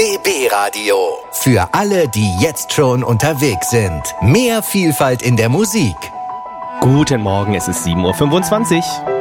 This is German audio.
BB Radio. Für alle, die jetzt schon unterwegs sind. Mehr Vielfalt in der Musik. Guten Morgen, es ist 7:25 Uhr.